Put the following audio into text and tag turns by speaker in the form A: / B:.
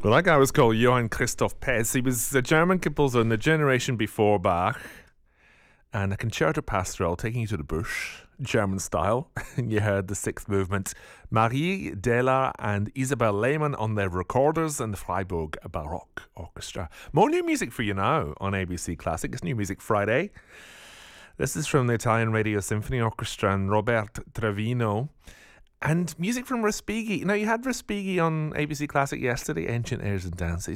A: Well, that guy was called Johann Christoph Pez. He was a German composer in the generation before Bach, and a concerto pastoral taking you to the bush, German style. And you heard the sixth movement, Marie Dehler and Isabel Lehmann on their recorders and the Freiburg Baroque Orchestra. More new music for you now on ABC Classic. It's New Music Friday. This is from the Italian Radio Symphony Orchestra and Robert Trevino. And music from Respighi. Now, you had Respighi on ABC Classic yesterday, Ancient Airs and Dances.